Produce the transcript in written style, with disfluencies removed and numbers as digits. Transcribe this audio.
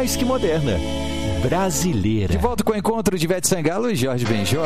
mais que moderna. Brasileira. De volta com o encontro de Ivete Sangalo e Jorge Benjor.